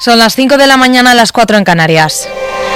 Son las 5 de la mañana, las 4 en Canarias.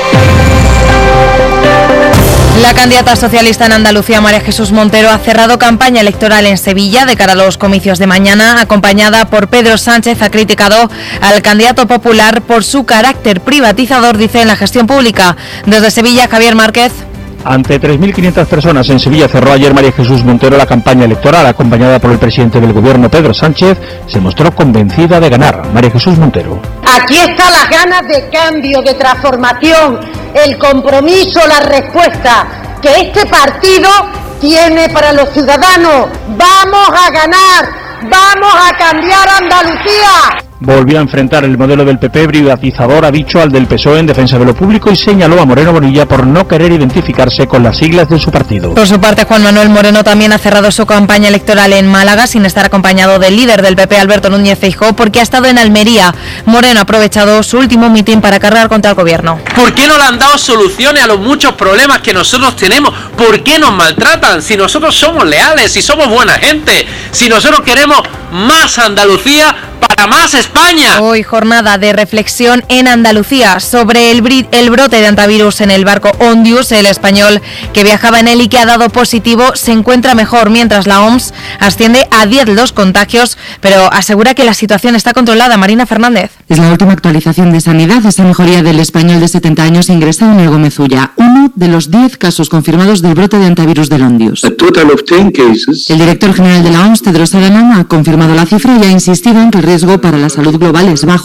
La candidata socialista en Andalucía, María Jesús Montero, ha cerrado campaña electoral en Sevilla de cara a los comicios de mañana. Acompañada por Pedro Sánchez, ha criticado al candidato popular por su carácter privatizador, dice, en la gestión pública. Desde Sevilla, Javier Márquez. Ante 3.500 personas en Sevilla cerró ayer María Jesús Montero la campaña electoral. Acompañada por el presidente del gobierno, Pedro Sánchez, se mostró convencida de ganar. María Jesús Montero. Aquí están las ganas de cambio, de transformación, el compromiso, la respuesta que este partido tiene para los ciudadanos. ¡Vamos a ganar! ¡Vamos a cambiar Andalucía! Volvió a enfrentar el modelo del PP privatizador, ha dicho, al del PSOE en defensa de lo público, y señaló a Moreno Bonilla por no querer identificarse con las siglas de su partido. Por su parte, Juan Manuel Moreno también ha cerrado su campaña electoral en Málaga sin estar acompañado del líder del PP, Alberto Núñez Feijóo, porque ha estado en Almería. Moreno ha aprovechado su último mitin para cargar contra el gobierno. ¿Por qué no le han dado soluciones a los muchos problemas que nosotros tenemos? ¿Por qué nos maltratan? Si nosotros somos leales, si somos buena gente, si nosotros queremos más Andalucía para más España. Hoy jornada de reflexión en Andalucía sobre el brote de antivirus en el barco Ondius. El español que viajaba en él y que ha dado positivo se encuentra mejor, mientras la OMS asciende a 10 los contagios, pero asegura que la situación está controlada. Marina Fernández. Es la última actualización de Sanidad. Esa mejoría del español de 70 años ingresado en el Gómezulla, uno de los 10 casos confirmados del brote de antivirus del Ondius. El director general de la OMS, Tedros Adhanom, ha confirmado la cifra y ha insistido en que el riesgo para la salud global es bajo.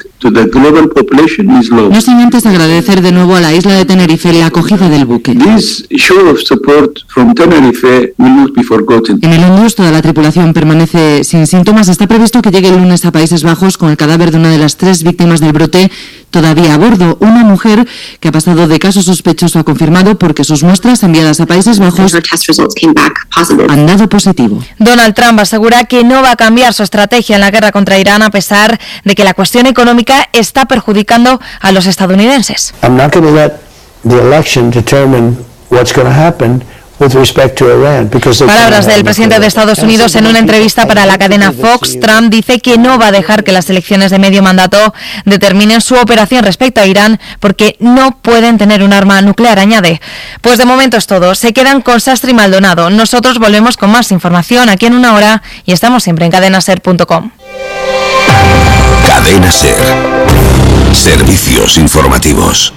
No sin antes agradecer de nuevo a la isla de Tenerife la acogida del buque. En el Ondius toda la tripulación permanece sin síntomas. Está previsto que llegue el lunes a Países Bajos con el cadáver de una de las 3 víctimas del brote todavía a bordo, una mujer que ha pasado de caso sospechoso a confirmado porque sus muestras enviadas a Países Bajos han dado positivo. Donald Trump asegura que no va a cambiar su estrategia en la guerra contra Irán, a pesar de que la cuestión económica está perjudicando a los estadounidenses. I'm not going to let the election determine what's going to happen with respect to Iran, because palabras del presidente de Estados Unidos en una entrevista para la cadena Fox. Trump dice que no va a dejar que las elecciones de medio mandato determinen su operación respecto a Irán, porque no pueden tener un arma nuclear, añade. Pues de momento es todo. Se quedan con Sastre y Maldonado. Nosotros volvemos con más información aquí en una hora y estamos siempre en cadenaser.com. Cadena Ser. Servicios informativos.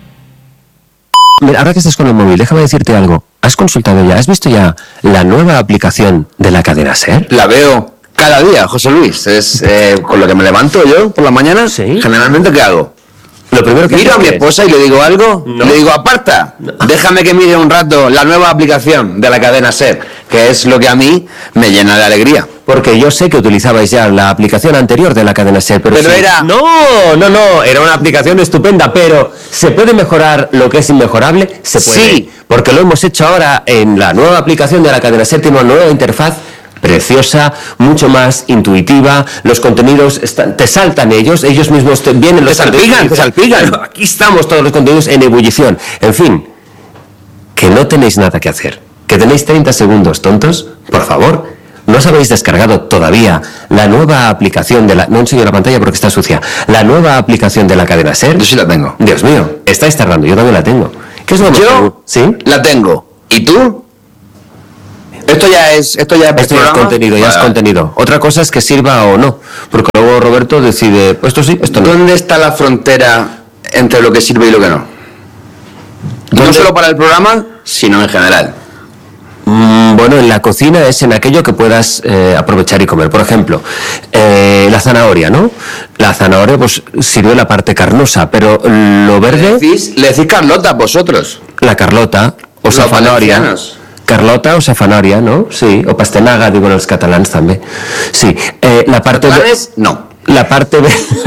Mira, ahora que estás con el móvil, déjame decirte algo. ¿Has consultado ya, has visto ya la nueva aplicación de la cadena SER? La veo cada día, José Luis. Es con lo que me levanto yo por la mañana. ¿Sí? Generalmente, ¿qué hago? Lo primero que miro a mi esposa y le digo algo. No. Le digo, aparta, déjame que mire un rato la nueva aplicación de la cadena SER, que es lo que a mí me llena de alegría. Porque yo sé que utilizabais ya la aplicación anterior de la cadena SER, pero sí. Era... No, era una aplicación estupenda, pero ¿se puede mejorar lo que es inmejorable? Se puede. Sí. Porque lo hemos hecho ahora en la nueva aplicación de la cadena SER, tiene una nueva interfaz preciosa, mucho más intuitiva, los contenidos te saltan ellos mismos vienen los te salpican. Bueno, aquí estamos todos los contenidos en ebullición. En fin, que no tenéis nada que hacer, que tenéis 30 segundos, tontos, por favor. ¿No os habéis descargado todavía la nueva aplicación de la... No enseño la pantalla porque está sucia. La nueva aplicación de la cadena SER? Yo sí la tengo. Dios mío, estáis tardando, yo también la tengo. ¿Qué es lo yo ¿Sí? La tengo. ¿Y tú? Esto ya es contenido, ya es contenido. Otra cosa es que sirva o no, porque luego Roberto decide, pues esto sí, esto no. ¿Dónde está la frontera entre lo que sirve y lo que no? No solo para el programa, sino en general. Bueno, en la cocina es en aquello que puedas aprovechar y comer. Por ejemplo, la zanahoria, ¿no? La zanahoria pues sirve la parte carnosa, pero lo verde... Le decís Carlota vosotros. La Carlota o zanahoria. Carlota o safanaria, ¿no? Sí, o pastenaga, digo los catalans también. Sí, la parte... No. La parte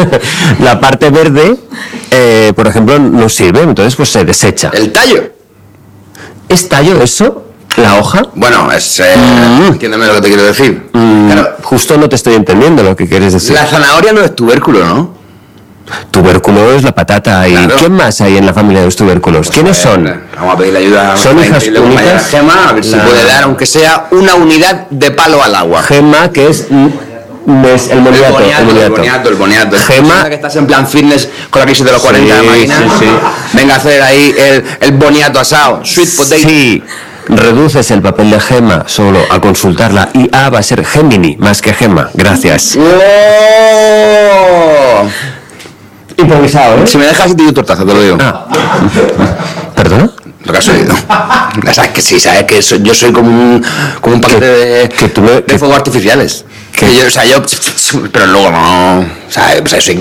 verde, por ejemplo, no sirve, entonces pues se desecha. ¿El tallo? ¿Es tallo eso? ¿La hoja? Bueno, entiéndeme lo que te quiero decir. Claro, justo no te estoy entendiendo lo que quieres decir. La zanahoria no es tubérculo, ¿no? Tubérculo es la patata. ¿Y claro. ¿Quién más hay en la familia de los tubérculos? Pues ¿quiénes son? Vamos a pedirle ayuda a ¿Son hijas únicas? Gema, a ver si puede dar, aunque sea una unidad de palo al agua. Gema, que es El boniato. Gema, que estás en plan fitness con la crisis de los 40 de máquina. Sí. Venga a hacer ahí el boniato asado. Sweet potato. Sí. Reduces el papel de Gema solo a consultarla y A va a ser Gemini más que Gema. Gracias. ¡Oh! Improvisado, ¿eh? Si me dejas, te doy un tortazo, te lo digo. ¿Perdona? Lo que has oído. Sabes que sí, sabes que yo soy como un paquete de fuegos artificiales. Pero luego no. ¿Sabes?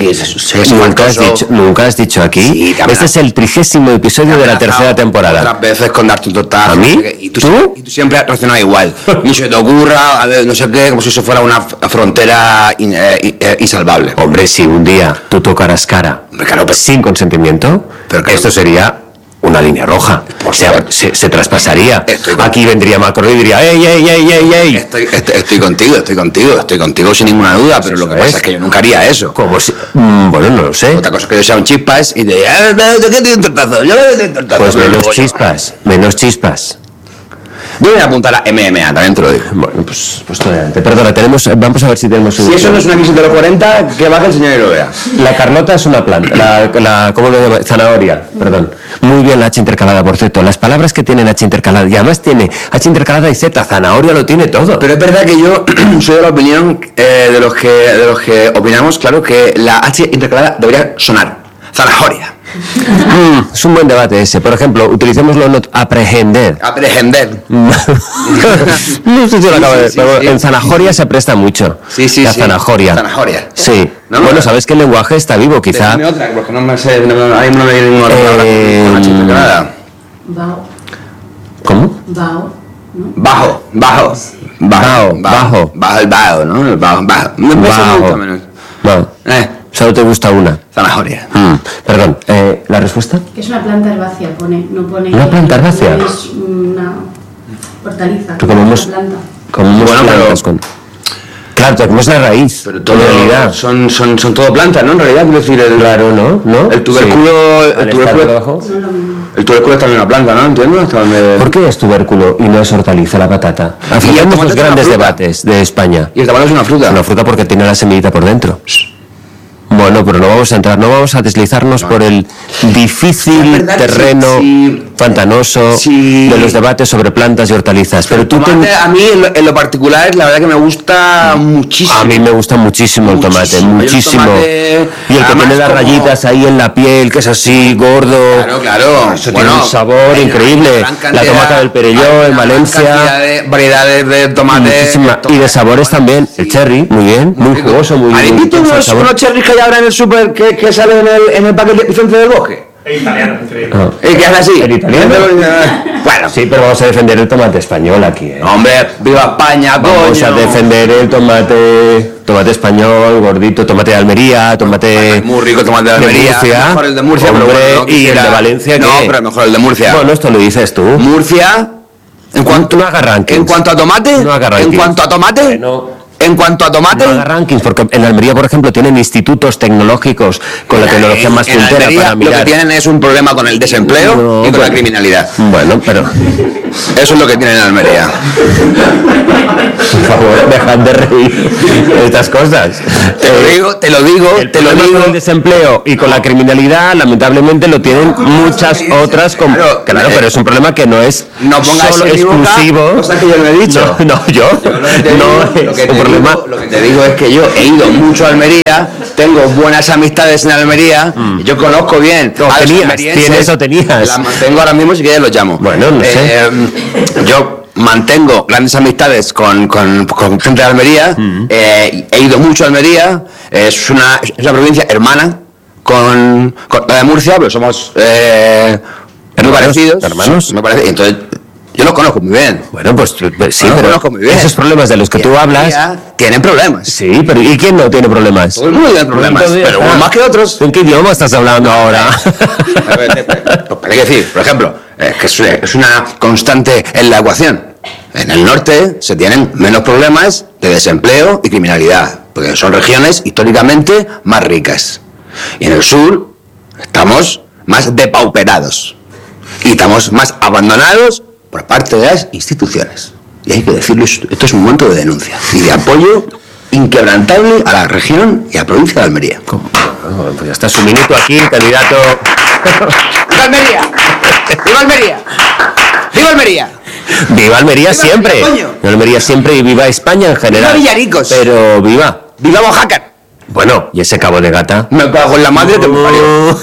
Nunca has dicho aquí. Sí, este es el 30º episodio de la tercera temporada. Otras veces con darte un tortazo. ¿A mí? Y tú siempre has reaccionado igual. Ni se te ocurra, a ver, no sé qué, como si eso fuera una frontera insalvable. Hombre, si un día tú tocaras cara sin consentimiento, esto sería una línea roja. O sea, se traspasaría. Aquí vendría Macron y diría, ¡ey! Estoy contigo sin ninguna duda, pero lo que pasa es que yo nunca haría eso. Como si... bueno, no lo sé. Otra cosa es que yo sea un chispas y te ¿de qué tiene un tortazo? Yo le doy un tortazo. Pues menos chispas. Yo voy a apuntar a MMA, también te lo digo. Bueno, pues adelante. Perdona, vamos a ver si tenemos... Si eso no es una crisis de los 40, que baje el señor y lo vea. La Carlota es una planta, ¿cómo lo llama? Zanahoria, perdón. Muy bien la H intercalada, por cierto. Las palabras que tienen H intercalada, y además tiene H intercalada y Z, zanahoria lo tiene todo. Pero es verdad que yo soy de la opinión de los que opinamos, claro, que la H intercalada debería sonar. Zanahoria. Es un buen debate ese. Por ejemplo, utilicémoslo en aprehender. No sé si lo acabo de... pero en zanahoria se presta mucho. La zanahoria. Sí. Bueno, ¿sabes que el lenguaje está vivo, quizá? Dime otra, porque no me sé... Ahí no me viene ninguna palabra con H intercalada. ¿Cómo? Bajo, ¿no? El bajo. Solo te gusta una. Zanahoria. Perdón, ¿la respuesta? Que es una planta herbácea, no pone... ¿Una planta herbácea? No es una hortaliza. Comemos plantas con... Claro, te comes la raíz. Pero todo, en realidad son todo plantas, ¿no? En realidad, quiero decir, ¿no? El tubérculo... Sí. El tubérculo es también una planta, ¿no? ¿Entiendes? ¿Por qué es tubérculo y no es hortaliza la patata? Afrontamos los grandes debates de España. Y el tomate es una fruta. Es una fruta porque tiene la semillita por dentro. Bueno, pero no vamos a deslizarnos por el difícil terreno pantanoso de los debates sobre plantas y hortalizas. Pero a mí, en lo particular, la verdad que me gusta muchísimo. A mí me gusta muchísimo el tomate, muchísimo. Y el que tiene las rayitas ahí en la piel, que es así, gordo. Claro. Eso tiene un sabor increíble. La tomata del Perelló en Valencia. Variedades de tomate. Y de sabores también. El cherry, muy bien, muy jugoso, muy bien. ¿Has visto unos cherries que hay ahora en el súper que salen en el paquete Vicente del Bosque? El italiano, increíble. ¿Y qué hace así? ¿El italiano? Bueno, sí, pero vamos a defender el tomate español aquí, ¿eh? Hombre, viva España, coño. Vamos a defender el tomate español, gordito, tomate de Almería, tomate... Muy rico tomate de Almería. Murcia, mejor el de Murcia, hombre, pero bueno, y el de Valencia, no, ¿qué? pero mejor el de Murcia. Bueno, esto lo dices tú. Murcia... No hagas rankings. En cuanto a tomate... No hagas rankings. En cuanto a tomate... Bueno, en cuanto a tomate... No haga rankings, porque en Almería, por ejemplo, tienen institutos tecnológicos con la tecnología más puntera para mirar. Lo que tienen es un problema con el desempleo y con la criminalidad. Bueno, pero... Eso es lo que tienen en Almería. Por favor, dejad de reír de estas cosas. Te lo digo. Con el desempleo y con la criminalidad, lamentablemente, lo tienen muchas otras... Claro, pero es un problema que no es solo exclusivo... Cosa que yo no he dicho. Lo que te digo es que yo he ido mucho a Almería, tengo buenas amistades en Almería, y yo conozco bien a los almerienses. ¿Tienes o tenías? Las mantengo ahora mismo, si quieres los llamo. Bueno, no sé. Yo mantengo grandes amistades con gente de Almería, he ido mucho a Almería, es una provincia hermana con la de Murcia, pero somos muy parecidos. ¿Hermanos? Me parece, entonces... Yo los conozco muy bien. Bueno, pues sí, pero esos problemas de los que tú hablas... Tienen problemas. Sí, pero ¿y quién no tiene problemas? Todo el mundo tiene problemas, pero unos más que otros. ¿En qué idioma estás hablando ahora? Hay que decir, por ejemplo, que es una constante en la ecuación. En el norte se tienen menos problemas de desempleo y criminalidad, porque son regiones históricamente más ricas. Y en el sur estamos más depauperados. Y estamos más abandonados por parte de las instituciones. Y hay que decirlo, esto es un momento de denuncia y de apoyo inquebrantable a la región y a la provincia de Almería. ¿Cómo? Bueno, pues ya está su minuto aquí, candidato. ¡Viva Almería! ¡Viva Almería! ¡Viva Almería! ¡Viva Almería ¡Viva siempre! Almería, ¡Viva Almería siempre y viva España en general! ¡Viva Villaricos! Pero viva. ¡Viva Oaxaca! Bueno, ¿y ese Cabo de Gata? Me cago en la madre que me parió.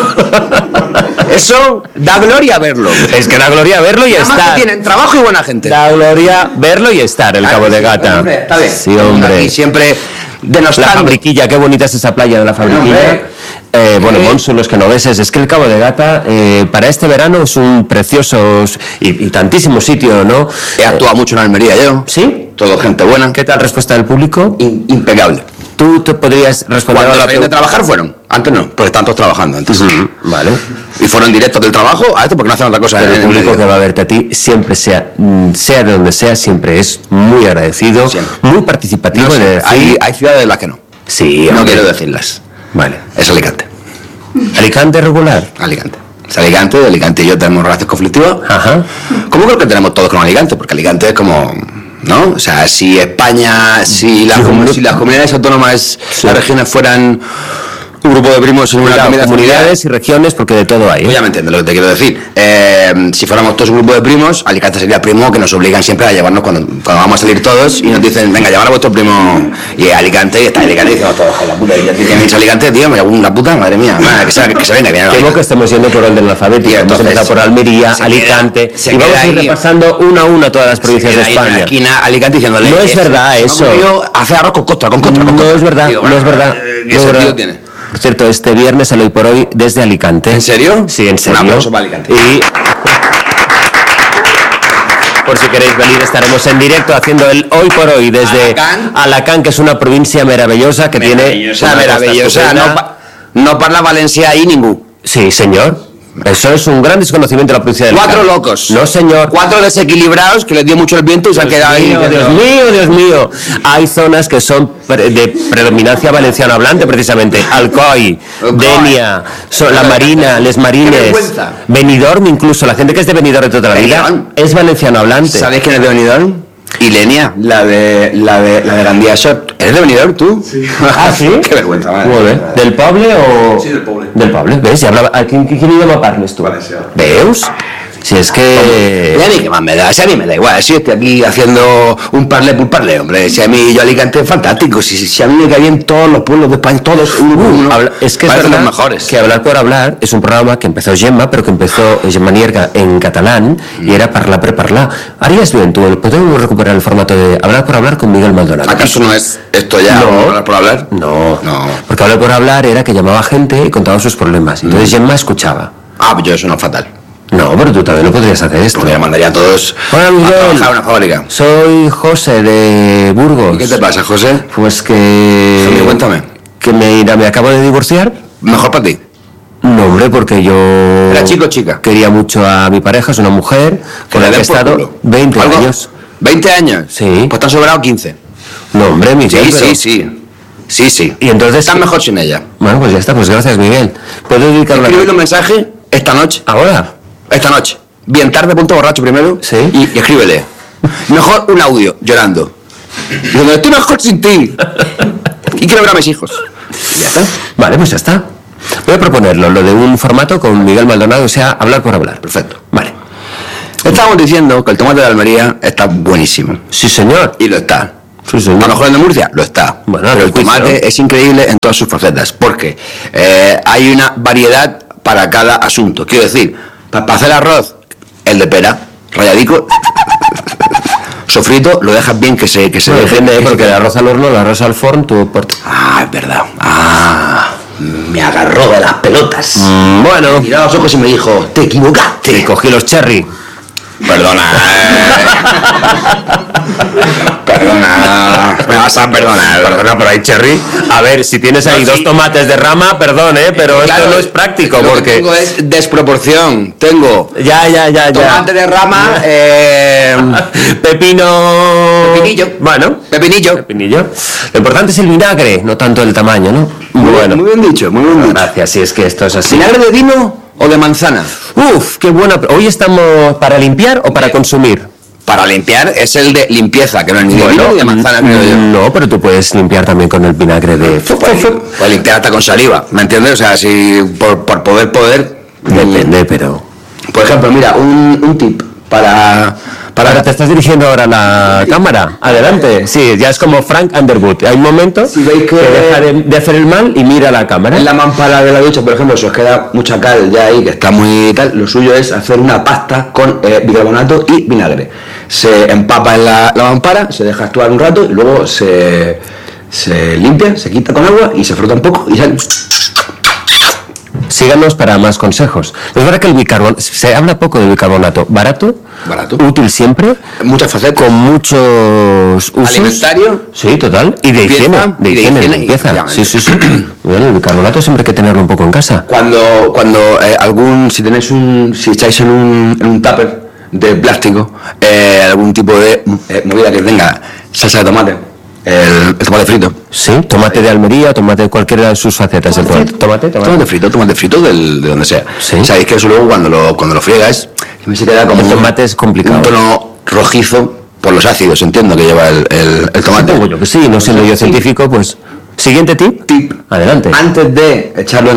Eso da gloria verlo. Es que da gloria verlo y Además estar. que tienen trabajo y buena gente. Da gloria verlo y estar, el Cabo de Gata. Hombre, está bien. Sí, hombre. Y siempre La denostando. Fabriquilla, qué bonita es esa playa de la Fabriquilla. Bueno, Monsu, los genoveses, es que el Cabo de Gata para este verano es un precioso y tantísimo sitio, ¿no? He actuado mucho en Almería yo. ¿Sí? Todo gente buena. ¿Qué tal respuesta del público? Impecable. ¿Tú te podrías responder Cuando a la salieron de trabajar fueron. Antes no, porque están todos trabajando antes. Vale. Y fueron directos del trabajo a esto porque no hacen otra cosa. Pero en el público medio. que va a verte a ti siempre sea de donde sea, siempre es muy agradecido, Siempre. muy participativo. No sé, de decir- hay ciudades en las que no. Sí, No hombre. quiero decirlas. Vale. Es Alicante. ¿Alicante regular? Alicante. Es Alicante y yo tenemos relaciones conflictivas. Ajá. ¿Cómo creo que tenemos todos con Alicante? Porque Alicante es como... ¿No? O sea, si España, si las comunidades autónomas, las regiones fueran un grupo de primos en una Cuidado, comunidad comunidades y regiones, porque de todo hay. Pues ya me entiendes lo que te quiero decir. Si fuéramos todos un grupo de primos, Alicante sería primo que nos obligan siempre a llevarnos cuando vamos a salir todos y nos dicen, venga, llevar a vuestro primo. Y Alicante, y está Alicante y decimos todos, la puta. Y dicen, dicho Alicante, tío, me cago en la puta, madre mía. Nada, que se venga, que viene. Tengo que estemos yendo por orden alfabético. Hemos entonces, empezado por Almería, se Alicante, queda- se y vamos queda a ir ahí. repasando una a una todas las provincias de Ahí en la España. esquina, Alicante diciéndole. No es verdad eso. Hace arroz con costra, con No costra. es verdad, Digo, no es verdad. ¿Qué no es sentido verdad. tiene? Por cierto, este viernes el Hoy por Hoy desde Alicante. ¿En serio? Sí, en serio. Un aplauso para Alicante. Y por si queréis venir, estaremos en directo haciendo el Hoy por Hoy desde Alacant, que es una provincia maravillosa que tiene una Maravillosa. costa estupenda. No parla Valencia ahí ningún. Sí, señor. Eso es un gran desconocimiento de la provincia de Alicante. 4 locos. No, señor. 4 desequilibrados que les dio mucho el viento y se han quedado ahí. Dios mío, Dios mío. Hay zonas que son de predominancia valenciano hablante, precisamente. Alcoy, Denia, La Marina, Les Marines, vergüenza. Benidorm, incluso la gente que es de Benidorm de toda la vida Benidorm. es valenciano hablante. ¿Sabéis quién es de Benidorm? Ilenia, la de Gandía Shot. ¿Eres de Benidorm tú? Sí. Ah, ¿sí? Qué vergüenza, madre. Molt bé. Del poble o...? Sí, del poble. Del poble. ¿Ves? ¿Quin idioma parles tu? Valencià. ¿Veus? Si es que... Ya ni qué más me da, si a mí me da igual, si estoy aquí haciendo un parlé por parlé, hombre, si a mí yo Alicante es fantástico, si a mí me caen bien todos los pueblos de España, todos uno, Es que es parecen verdad los mejores. que Hablar por Hablar es un programa que empezó Gemma, pero que empezó Gemma Nierga en catalán y era Parlar per Parlar. Harías bien tú, podemos recuperar el formato de Hablar por Hablar con Miguel Maldonado. ¿Acaso no es esto ya, No. hablar por hablar? No, No. porque Hablar por Hablar era que llamaba gente y contaba sus problemas. Entonces Gemma escuchaba. Ah, pues yo eso no es fatal. No, pero tú también lo podrías hacer esto. Porque me mandaría a todos Hola, a Miguel. trabajar a una fábrica. Soy José de Burgos. ¿Y qué te pasa, José? Pues que... José, cuéntame. Que me acabo de divorciar. Mejor para ti. No, hombre, porque yo... ¿Era chico o chica? Quería mucho a mi pareja, es una mujer con la que he estado 20 ¿Algo? años. ¿20 años? Sí. Pues te han sobrado 15. No, hombre, Miguel, pero- Sí. Y entonces... Estás mejor sin ella. Bueno, pues ya está, pues gracias, Miguel. ¿Puedo dedicar Escribe un mensaje esta noche. ¿Ahora? Esta noche. Bien tarde, punto borracho primero. Sí. Y escríbele. Mejor un audio, llorando. Diciendo, estoy mejor sin ti. Y quiero ver a mis hijos. Y ya está. Vale, pues ya está. Voy a proponerlo, lo de un formato con Miguel Maldonado, o sea, Hablar por Hablar. Perfecto. Vale. Estábamos diciendo que el tomate de Almería está buenísimo. Sí, señor. Y lo está. Sí, señor. A lo mejor el de Murcia lo está. Bueno, pero el juicio, tomate ¿no? es increíble en todas sus facetas. Porque hay una variedad para cada asunto. Quiero decir, para hacer arroz, el de pera, rayadico, sofrito, lo dejas bien que se Bueno, deje. depende, porque el arroz al horno, el arroz al forn, tú... Ah, es verdad. Ah, me agarró de las pelotas. Bueno. Me miró a los ojos y me dijo, te equivocaste. Y cogí los cherry. Perdona. Perdona. Me vas a perdonar. Perdona, pero hay cherry. A ver, si tienes ahí No, dos sí. tomates de rama, perdón, pero Claro, esto no es práctico, lo que porque... tengo es desproporción. Tengo Ya. tomate de rama, Pepino... Pepinillo. Bueno, pepinillo. pepinillo. Lo importante es el vinagre, no tanto el tamaño, ¿no? Bueno. Muy bien dicho, muy bien dicho. Gracias, si es que esto es así. ¿Vinagre de vino o de manzana? Uf, qué buena... ¿Hoy estamos para limpiar o para consumir? para limpiar es el de limpieza, que no es ni de vino ni de manzana, creo yo. No, pero tú puedes limpiar también con el vinagre de... Puedes limpiar hasta con saliva, ¿me entiendes? O sea, si por poder... Depende, pero... Por ejemplo, mira, un tip para... ¿Te estás dirigiendo ahora a la cámara? Adelante. Sí, ya es como Frank Underwood. Hay un momento si veis que deja de hacer el mal y mira a la cámara. En la mampara de la ducha, por ejemplo, si os queda mucha cal ya ahí, que está muy tal, lo suyo es hacer una pasta con bicarbonato y vinagre. Se empapa en la mampara, se deja actuar un rato y luego se limpia, se quita con agua y se frota un poco y sale. Síganos para más consejos. Es verdad que el bicarbonato, se habla poco del bicarbonato. Barato, útil siempre, muchas facetas, con muchos usos. Alimentario, sí, total, y de higiene, limpieza. Sí. Bueno, el bicarbonato siempre hay que tenerlo un poco en casa. Cuando si echáis en un tupper de plástico algún tipo de movida que tenga salsa de tomate, el tomate frito. Sí, tomate de Almería, tomate de cualquiera de sus facetas. Tomate frito de donde sea. ¿Sí? Sabéis que eso luego cuando lo friegas se queda como el tomate es complicado. Un tono rojizo por los ácidos, entiendo, que lleva el tomate. Supongo yo que sí, no siendo yo científico, pues... Siguiente tip. Adelante. Antes de echarlo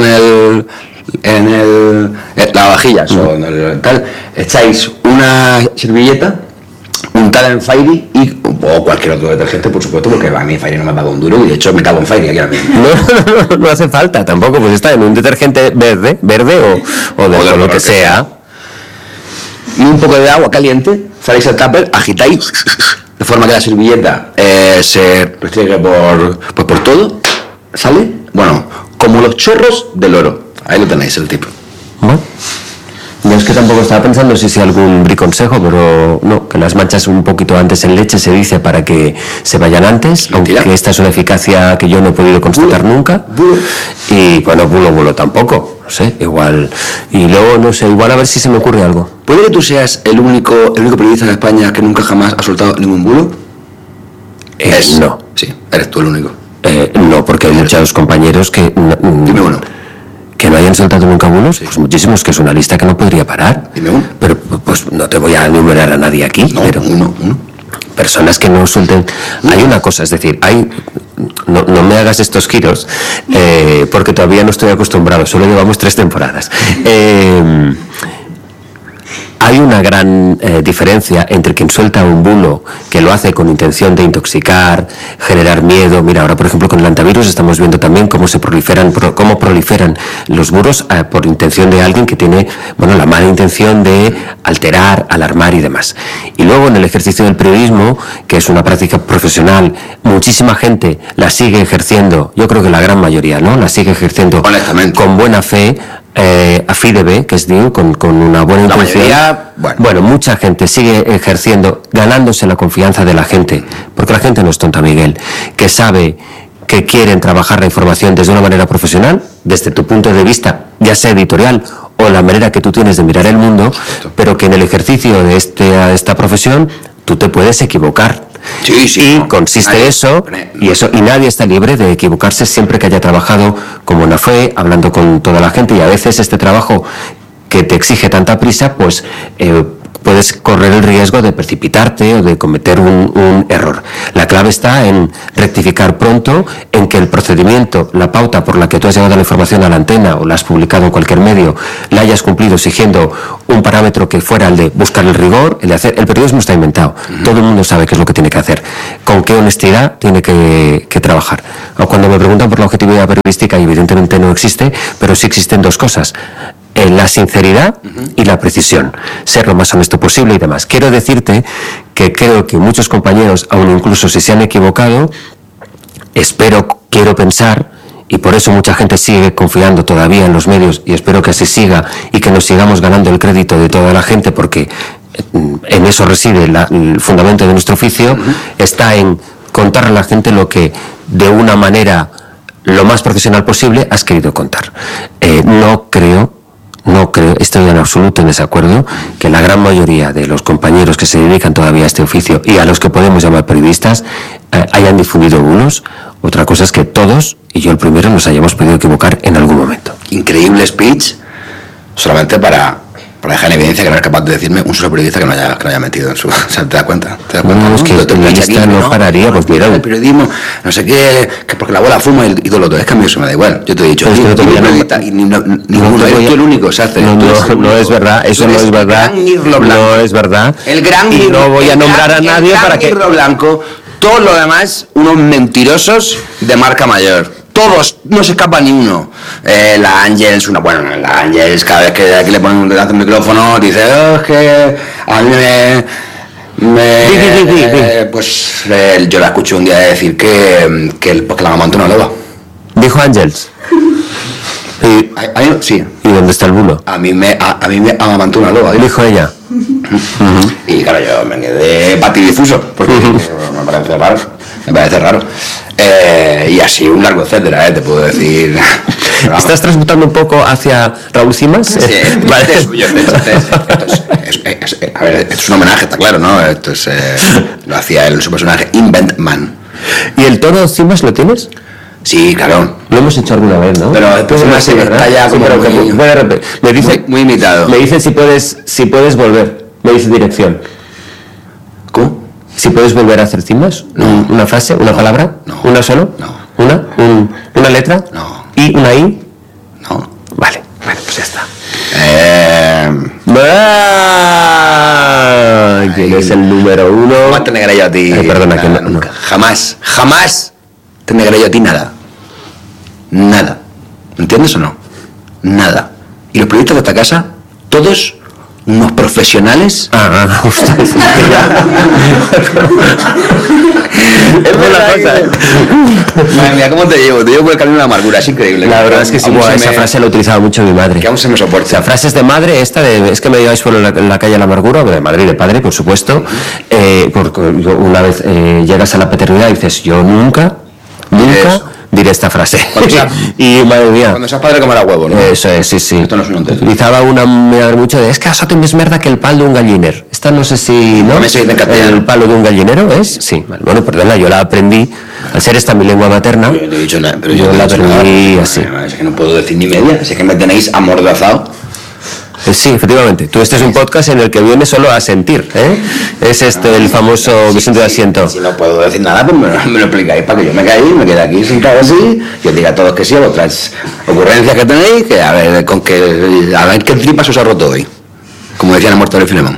en la vajilla o en el tal, echáis una servilleta untada en Fairy o cualquier otro detergente, por supuesto, porque a mí Fairy no me paga un duro y de hecho me cago en Fairy aquí ahora mismo. No hace falta tampoco, pues está en un detergente verde o de lo que sea. Y un poco de agua caliente, sacáis el tupper, agitáis de forma que la servilleta se restriegue por todo, sale, bueno, como los chorros del oro. Ahí lo tenéis, el tip. Bueno, yo es que tampoco estaba pensando si algún briconsejo, pero no, que las manchas un poquito antes en leche se dice para que se vayan antes. Mentira. Aunque esta es una eficacia que yo no he podido constatar nunca. Y bueno, bulo tampoco, no sé, igual. Y luego, no sé, igual a ver si se me ocurre algo. ¿Puede que tú seas el único periodista de España que nunca jamás ha soltado ningún bulo? No. Sí, eres tú el único. No, porque hay muchos compañeros que... Dime uno. ¿Que no hayan soltado nunca bulos? Sí. Pues muchísimos, que es una lista que no podría parar. Dime uno. Pero pues no te voy a enumerar a nadie aquí. No, pero uno. Personas que no suelten... Hay una cosa, es decir, no me hagas estos giros, porque todavía no estoy acostumbrado, solo llevamos 3 temporadas. Hay una gran diferencia entre quien suelta un bulo que lo hace con intención de intoxicar, generar miedo. Mira, ahora por ejemplo con el antivirus estamos viendo también cómo proliferan los bulos por intención de alguien que tiene, la mala intención de alterar, alarmar y demás. Y luego en el ejercicio del periodismo, que es una práctica profesional, muchísima gente la sigue ejerciendo, yo creo que la gran mayoría, ¿no? La sigue ejerciendo con buena fe, a fidebe, que es con una buena intención. Bueno, mucha gente sigue ejerciendo, ganándose la confianza de la gente, porque la gente no es tonta, Miguel, que sabe que quieren trabajar la información desde una manera profesional, desde tu punto de vista, ya sea editorial o la manera que tú tienes de mirar el mundo, pero que en el ejercicio de esta profesión tú te puedes equivocar. Sí, consiste eso, y nadie está libre de equivocarse siempre que haya trabajado con buena fe, hablando con toda la gente, y a veces este trabajo que te exige tanta prisa, pues puedes correr el riesgo de precipitarte o de cometer un error. La clave está en rectificar pronto, en que el procedimiento, la pauta por la que tú has llevado la información a la antena o la has publicado en cualquier medio, la hayas cumplido exigiendo un parámetro que fuera el de buscar el rigor, el de hacer. El periodismo está inventado. Todo el mundo sabe qué es lo que tiene que hacer. Con qué honestidad tiene que trabajar. O cuando me preguntan por la objetividad periodística, y evidentemente no existe, pero sí existen 2 cosas. La sinceridad y la precisión, ser lo más honesto posible y demás. Quiero decirte que creo que muchos compañeros, aun incluso si se han equivocado, quiero pensar, y por eso mucha gente sigue confiando todavía en los medios, y espero que así siga y que nos sigamos ganando el crédito de toda la gente, porque en eso reside el fundamento de nuestro oficio, está en contar a la gente lo que de una manera lo más profesional posible has querido contar. No creo, estoy en absoluto en desacuerdo, que la gran mayoría de los compañeros que se dedican todavía a este oficio y a los que podemos llamar periodistas hayan difundido bulos. Otra cosa es que todos, y yo el primero, nos hayamos podido equivocar en algún momento. Increíble speech, solamente para para dejar en evidencia que no es capaz de decirme un solo periodista que no haya metido en su... O sea, ¿te das cuenta? No, es que la lista no pararía, pues mira. El periodismo, no sé qué, que porque la abuela fuma y todo lo otro. Es que a mí eso me da igual. Yo te he dicho, ninguno, eres tú el único, se hace. No es verdad, eso no es verdad. No es verdad. El gran y no voy a nombrar a nadie para que... blanco, todos los demás, unos mentirosos de marca mayor. Todos, no se escapa ni uno. La Ángels, la Ángels, cada vez que aquí le ponen un dedazo un micrófono, dice, es que a mí pues yo la escuché un día decir que la amamantó una loba. ¿Dijo Ángels? Sí. ¿Y dónde está el bulo? A mí me amamantó una loba. Dijo ella. Y claro, yo me quedé patidifuso, porque me parece raro. Y así un largo etcétera, te puedo decir. ¿Estás transmutando un poco hacia Raúl Cimas? Sí, vale. A ver, esto es un homenaje, está claro, ¿no? Esto es, lo hacía su personaje Invent Man. ¿Y el tono Cimas lo tienes? Sí, claro. Lo hemos hecho alguna vez, ¿no? Pero después está ya como me dice, muy imitado. Me dice si puedes volver. Me dice dirección. ¿Cómo? Si puedes volver a hacer cimas. No. ¿Una frase? ¿Una palabra? No. ¿Una solo? No. ¿Una letra? No. ¿Y una I? No. Vale, bueno, pues ya está. ¿Quién es el número 1? Jamás te negaré yo a ti. Perdona, nada, que nunca. Jamás te negaré yo a ti nada. Nada. ¿Entiendes o no? Nada. Y los periodistas de esta casa, todos unos profesionales. Ostras. Es buena cosa. Madre mía, ¿cómo te llevo? Te llevo por el camino de la amargura, es increíble. La verdad es que sí, esa frase la ha utilizado mucho mi madre. Que aún se me soporta. O sea, frases de madre, es que me lleváis por la calle a la amargura, de madre y de padre, por supuesto. Porque una vez llegas a la paternidad y dices, yo nunca diré esta frase. Y madre mía. Cuando seas padre comerá huevo, ¿no? Eso es, sí. Esto no es un entendido. Utilizaba mi madre mucho de, es que eso te es merda que el palo de un galliner. Esta no sé si, ¿no? El palo de un gallinero es, sí. Bueno, perdona, yo la aprendí, al ser esta mi lengua materna. Yo no he dicho nada, pero yo la aprendí así. Es que no puedo decir ni media, es que me tenéis amordazado. Sí, efectivamente. Este es un podcast en el que vienes solo a sentir, ¿eh? Es el famoso Vicente de Asiento. Si no puedo decir nada, pues me lo explicáis para que yo me caiga y me quede aquí sentado así y os diga a todos que sí, a otras ocurrencias que tenéis, que a ver qué tripas os ha roto hoy. Como decían en Muerto de Filemón.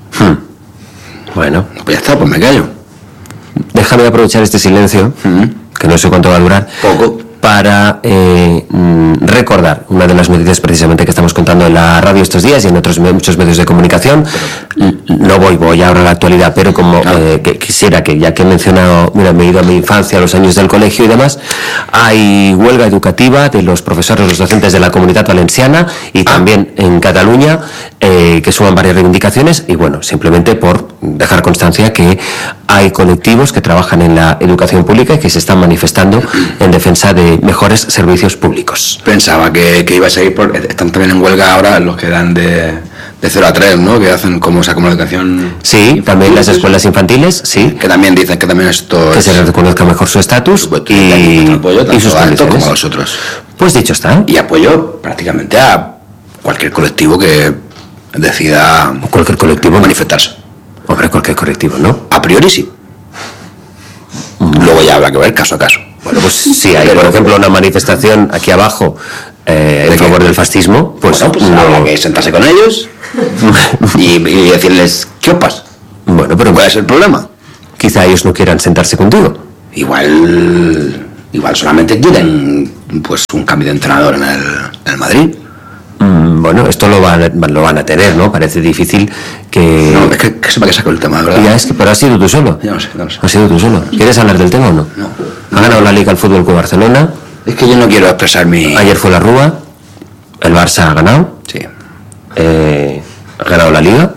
Bueno. Pues ya está, pues me callo. Déjame aprovechar este silencio, que no sé cuánto va a durar. Poco. Para recordar una de las noticias precisamente que estamos contando en la radio estos días y en otros muchos medios de comunicación. No voy ahora a la actualidad, pero como que quisiera que, ya que he mencionado, mira, me he ido a mi infancia, a los años del colegio y demás, hay huelga educativa de los profesores, los docentes de la Comunitat Valenciana y también en Cataluña, que suman varias reivindicaciones y bueno, simplemente por dejar constancia que hay colectivos que trabajan en la educación pública y que se están manifestando en defensa de mejores servicios públicos. Pensaba que iba a seguir están también en huelga ahora los que dan de 0 a 3, ¿no? Que hacen como esa educación. Sí, también las escuelas infantiles, sí. Que también dicen que también esto que se reconozca mejor su estatus y sus alto como los otros. Pues dicho está. Y apoyo prácticamente a cualquier colectivo que decida manifestarse. Hombre, cualquier colectivo, ¿no? A priori sí. Luego ya habrá que ver caso a caso. Bueno, pues si hay, por ejemplo, una manifestación aquí abajo en favor del fascismo, pues, bueno, pues habrá que sentarse con ellos y decirles, ¿qué os pasa? Bueno, pero ¿cuál es el problema? Quizá ellos no quieran sentarse contigo. Igual solamente quieren pues un cambio de entrenador en el Madrid. Bueno, esto lo van a tener, ¿no? Parece difícil que... No, es que sepa que saco el tema, ¿verdad? Ya, pero has sido tú solo. Ya no sé. Has sido tú solo. ¿Quieres hablar del tema o no? No. Ha ganado la Liga el Fútbol Club Barcelona. Es que yo no quiero expresar mi... Ayer fue la Rúa. El Barça ha ganado. Sí. Ha ganado la Liga.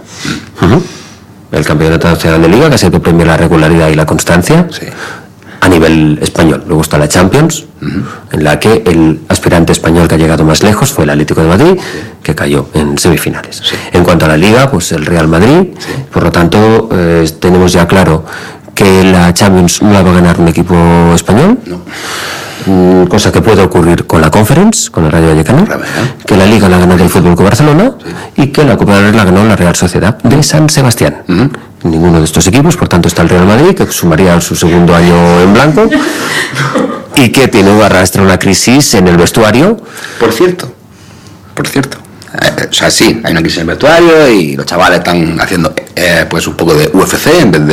El Campeonato Nacional de Liga, que se te premia la regularidad y la constancia. Sí. A nivel español. Luego está la Champions, en la que el aspirante español que ha llegado más lejos fue el Atlético de Madrid, que cayó en semifinales. Sí. En cuanto a la Liga, pues el Real Madrid. Sí. Por lo tanto, tenemos ya claro que la Champions no la va a ganar un equipo español. No. Cosa que puede ocurrir con la Conference, con el Rayo Vallecano, que la Liga la ganó el Fútbol Club Barcelona y que la Copa del Rey la ganó la Real Sociedad de San Sebastián. Ninguno de estos equipos, por tanto está el Real Madrid, que sumaría su segundo año en blanco y que arrastra una crisis en el vestuario. Por cierto. O sea, sí, hay una crisis en el vestuario y los chavales están haciendo pues un poco de UFC en vez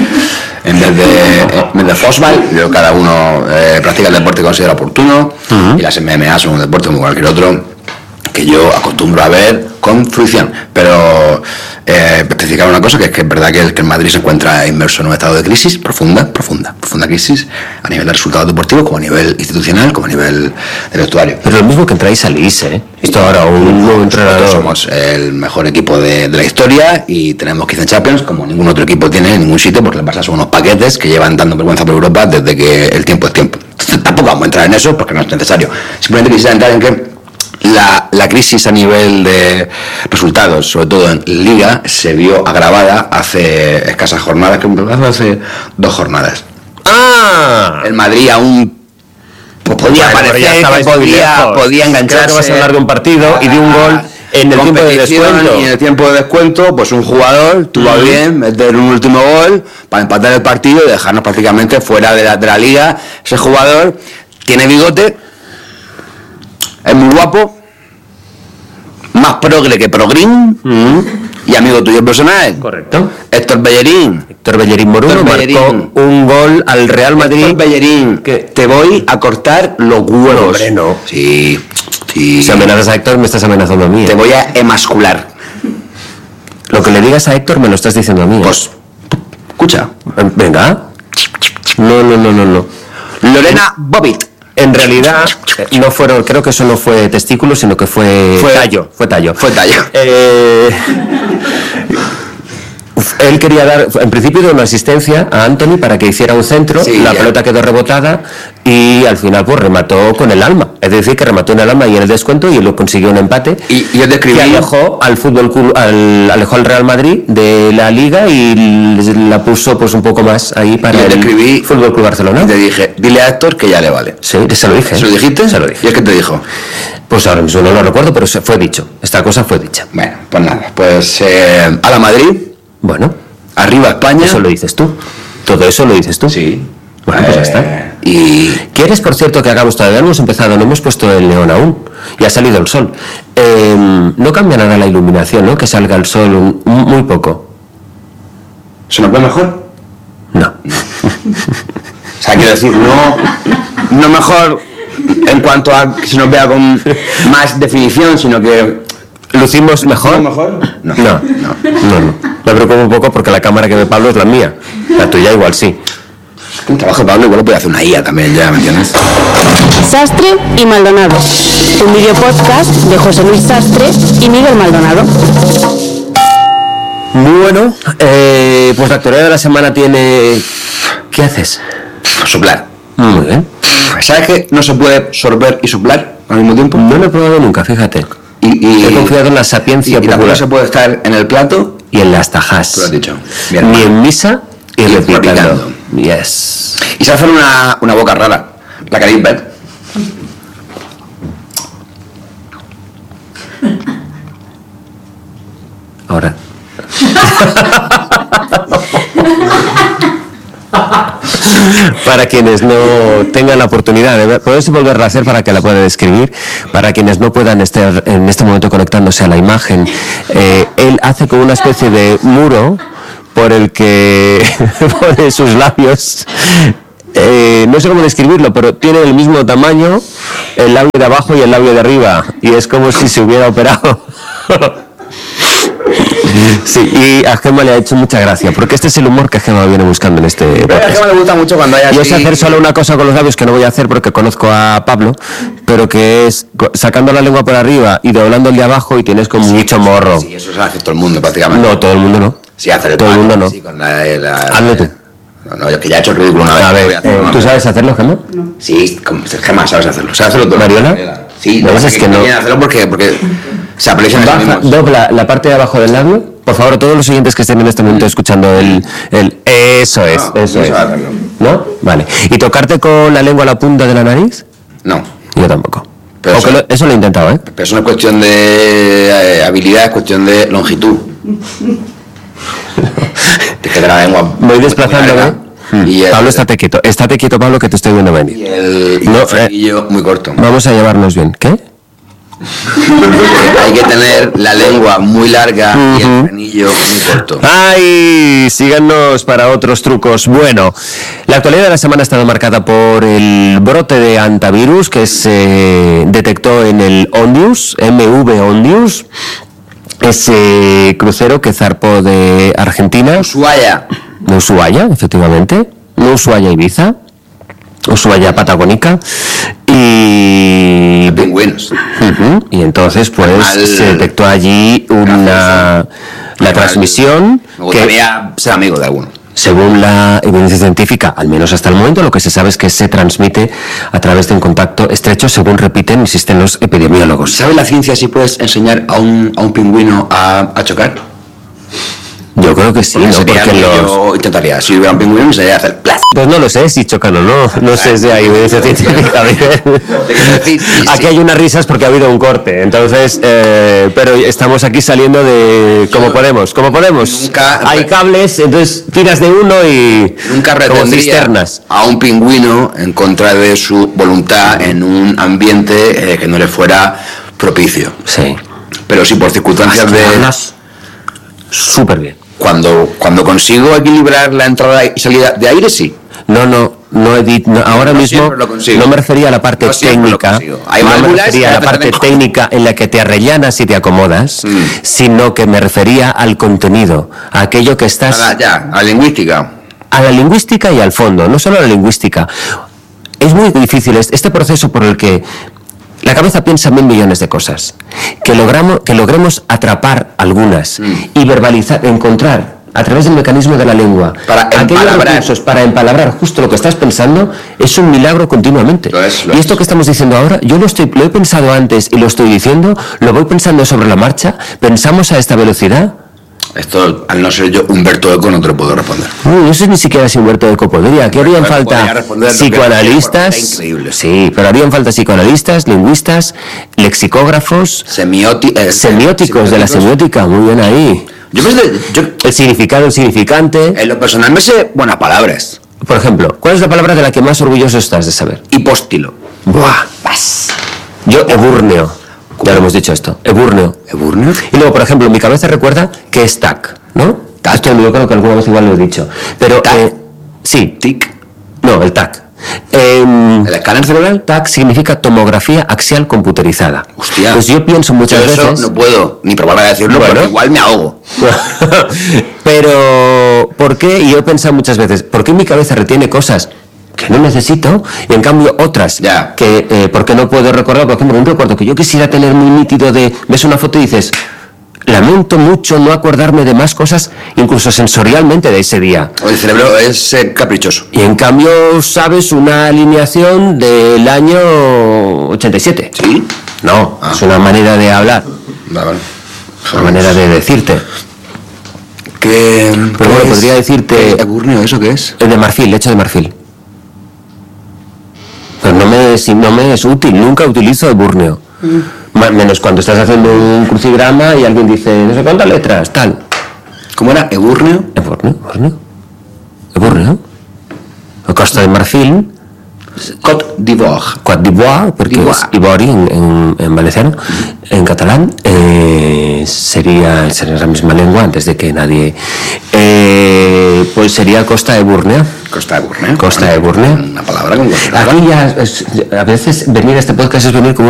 de fútbol. Yo, cada uno practica el deporte que considera oportuno, y las MMA son un deporte como cualquier otro que yo acostumbro a ver con fruición, pero especificar una cosa, que es verdad que el Madrid se encuentra inmerso en un estado de crisis profunda crisis, a nivel de resultados deportivos, como a nivel institucional, como a nivel de vestuario. Pero lo mismo que entráis y salís, Esto ahora un nuevo entrenador. Somos el mejor equipo de la historia y tenemos 15 Champions, como ningún otro equipo tiene en ningún sitio, porque el Barça son unos paquetes que llevan dando vergüenza por Europa desde que el tiempo es tiempo. Entonces, tampoco vamos a entrar en eso porque no es necesario. Simplemente quisiera entrar en que la crisis a nivel de resultados, sobre todo en Liga, se vio agravada hace escasas jornadas, hace 2 jornadas. El Madrid aún podía aparecer, podía engancharse. Creo que vas a hablar de un partido y de un gol en el tiempo de descuento. Y en el tiempo de descuento, pues un jugador tuvo bien meter un último gol para empatar el partido y dejarnos prácticamente fuera de la Liga. Ese jugador tiene bigote, es muy guapo, más progre que progrín, y amigo tuyo personal. Correcto. Héctor Bellerín Moruno marcó un gol al Real Madrid. Héctor Bellerín, que te voy a cortar los huevos. Hombre, no. Sí. Si amenazas a Héctor, me estás amenazando a mí. Te voy a emascular. Lo que le digas a Héctor me lo estás diciendo a mí. Pues, escucha. Venga. No. Lorena Bobbitt. En realidad no fueron, creo que eso no fue testículo, sino que fue tallo. Él quería dar, en principio, una asistencia a Anthony para que hiciera un centro, pelota quedó rebotada y al final pues remató con el alma. Es decir, que remató en el alma y en el descuento y lo consiguió un empate. Y yo describí que alejó al alejó al Real Madrid de la Liga y la puso pues un poco más ahí para el Fútbol Club Barcelona. Y te dije, dile a Héctor que ya le vale. Sí, se lo dije. ¿Se lo dijiste? Se lo dije. ¿Y es que te dijo? Pues ahora mismo no lo recuerdo, pero fue dicho. Esta cosa fue dicha. Bueno, pues nada. Pues a la Madrid. Bueno. Arriba España. Eso lo dices tú. Todo eso lo dices tú. Sí. Bueno, pues ya está. Y ¿quieres, por cierto, que hagamos todavía? Hemos empezado, no hemos puesto el neón aún. Y ha salido el sol. No cambia nada la iluminación, ¿no? Que salga el sol muy poco. ¿Se nos ve mejor? No. O sea, quiero decir, no mejor en cuanto a que se nos vea con más definición, sino que ¿lucimos mejor? No. Me preocupa un poco porque la cámara que ve Pablo es la mía. La tuya igual sí. Un trabajo de Pablo igual puede hacer una IA también, ya, ¿me entiendes? Sastre y Maldonado. Un video podcast de José Luis Sastre y Miguel Maldonado. Bueno, pues la actualidad de la semana tiene... ¿Qué haces? Soplar. Muy bien. ¿Sabes que no se puede sorber y soplar al mismo tiempo? No lo he probado nunca, fíjate. Y he confiado en la sapiencia popular. Tampoco se puede estar en el plato y en las tajas. Tú lo has dicho. Bien, ni en misa y replicando. Yes. Y se hace una boca rara. ¿La queréis ver? Ahora. Para quienes no tengan la oportunidad de ver, podéis volverla a hacer para que la pueda describir. Para quienes no puedan estar en este momento conectándose a la imagen, él hace como una especie de muro por el que pone sus labios. No sé cómo describirlo, pero tiene el mismo tamaño el labio de abajo y el labio de arriba, y es como si se hubiera operado. Sí, y a Gemma le ha hecho mucha gracia, porque este es el humor que Gemma viene buscando en este podcast. A Gemma le gusta mucho cuando hay así... Yo sé hacer solo una cosa con los labios que no voy a hacer porque conozco a Pablo, pero que es sacando la lengua por arriba y doblando el de abajo y tienes como mucho morro. Sí, eso se hace todo el mundo prácticamente. No, todo el mundo no. Sí, hace todo el mundo no. Sí, con hazlo tú. No, yo que ya he hecho el ridículo una vez. A ver, ¿tú sabes hacerlo, Gemma? No. Sí, Gemma, sabes hacerlo. ¿Sabes hacerlo tú? ¿Mariola? Sí, no, es que no. Hacerlo porque se aprecia en baja, dobla la parte de abajo del labio Por favor, todos los oyentes que estén en este momento escuchando eso es. ¿No? Vale. ¿Y tocarte con la lengua a la punta de la nariz? No. Yo tampoco. Pero eso lo he intentado, ¿eh? Pero eso no es cuestión de habilidad, es cuestión de longitud. Te queda la lengua. Voy desplazándome. Pablo, estate quieto, Pablo, que te estoy viendo venir. Y el frenillo muy corto. Vamos a llevarnos bien. ¿Qué? Hay que tener la lengua muy larga y el frenillo muy corto. ¡Ay! Síganos para otros trucos. Bueno, la actualidad de la semana ha estado marcada por el brote de hantavirus que se detectó en el Ondius, MV Ondius, ese crucero que zarpó de Argentina. Ushuaia, efectivamente. No Ushuaia-Ibiza. Ushuaia-Patagónica. Y pingüinos. Y entonces pues se detectó allí la transmisión que ser amigo de alguno. Según la evidencia científica, al menos hasta el momento, lo que se sabe es que se transmite a través de un contacto estrecho, según insisten los epidemiólogos. ¿Sabe la ciencia si puedes enseñar a un pingüino a chocar? Yo creo que sí, ¿no? Porque yo intentaría, si hubiera un pingüino, me sería hacer ¡plas! Pues no lo sé si chocan o no, no sé si hay evidencia científica. Aquí hay unas risas porque ha habido un corte, entonces, pero estamos aquí saliendo de como podemos. Hay cables, entonces tiras de uno y nunca retendría a un pingüino en contra de su voluntad en un ambiente que no le fuera propicio. Sí. Pero si por circunstancias de... Súper bien. Cuando consigo equilibrar la entrada y salida de aire, sí. Ahora mismo no me refería a la parte técnica. Me refería a la parte técnica en la que te arrellanas y te acomodas, sino que me refería al contenido, a aquello que estás... a la lingüística. A la lingüística y al fondo, no solo a la lingüística. Es muy difícil este proceso por el que la cabeza piensa 1.000 millones de cosas, que logremos atrapar algunas y verbalizar, encontrar a través del mecanismo de la lengua aquellos recursos para empalabrar justo lo que estás pensando, es un milagro continuamente. Y esto que estamos diciendo ahora, yo lo he pensado antes y lo estoy diciendo, lo voy pensando sobre la marcha, pensamos a esta velocidad. Esto, al no ser yo Humberto Eco, no te lo puedo responder. No sé ni siquiera si Humberto Eco podría. Aquí harían falta psicoanalistas. Sí, pero harían falta psicoanalistas, lingüistas, lexicógrafos, semióticos de la semiótica. Muy bien ahí. El significado, el significante. En lo personal me sé buenas palabras. Por ejemplo, ¿cuál es la palabra de la que más orgulloso estás de saber? Hipóstilo. Buah. Yo, eburneo. Ya lo hemos dicho esto. Eburneo. Y luego, por ejemplo, mi cabeza recuerda que es TAC, ¿no? Esto yo creo que alguna vez igual lo he dicho. Pero, sí. TIC. No, el TAC. ¿El escáner cerebral? TAC significa tomografía axial computerizada. Hostia. Pues yo pienso muchas veces... Eso no puedo ni probar a decirlo, pero igual me ahogo. Pero, ¿por qué? Y yo he pensado muchas veces, ¿por qué mi cabeza retiene cosas que no necesito, y en cambio otras que porque no puedo recordar? Por ejemplo, un recuerdo que yo quisiera tener muy nítido ves una foto y dices, lamento mucho no acordarme de más cosas, incluso sensorialmente, de ese día. El cerebro es caprichoso. Y en cambio sabes una alineación del año 87. ¿Sí? No, es una manera de hablar. Vale. Una manera de decirte. Pero bueno, podría decirte... ¿Eburneo eso qué es? El de marfil, hecho de marfil. Pero no me es útil, nunca utilizo eburneo. Menos cuando estás haciendo un crucigrama y alguien dice, no sé cuántas letras, tal. ¿Cómo era? ¿Eburneo? Eburneo. O Costa de Marfil. Côte d'Ivoire, porque es Ivori en valenciano. En catalán sería la misma lengua antes de que nadie... pues sería Costa de Burneo. Costa de Burneo. Una palabra con aquí ya, a veces venir a este podcast es venir como